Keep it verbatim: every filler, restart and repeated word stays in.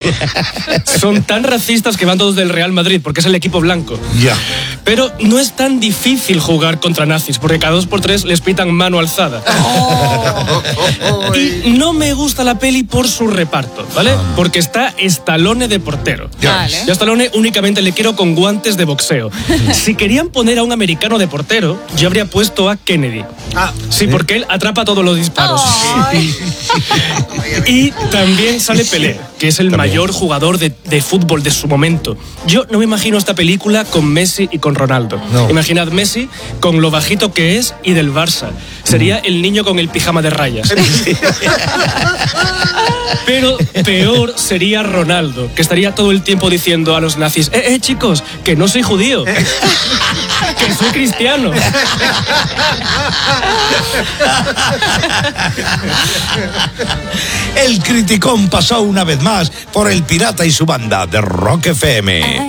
Son tan racistas que van todos del Real Madrid, porque es el equipo blanco. Ya. Pero no es tan difícil jugar contra nazis, porque cada dos por tres les pitan mano alzada. Oh. Y no me gusta la peli por su reparto, ¿vale? Porque está Stallone de portero. Ya. Vale. Yo a Stallone únicamente le quiero con guantes de boxeo. Si querían poner a un americano de portero, yo habría puesto a Kennedy. Ah, sí, porque él atrapa todos los disparos. Y también sale Pelé, que es el También. mayor jugador de, de fútbol de su momento. Yo no me imagino esta película con Messi y con Ronaldo. No. Imaginad Messi con lo bajito que es y del Barça. Sería el niño con el pijama de rayas. Pero peor sería Ronaldo, que estaría todo el tiempo diciendo a los nazis: eh, eh, chicos, que no soy judío, que soy cristiano. El criticón pasó una vez más por El Pirata y su banda de Rock F M.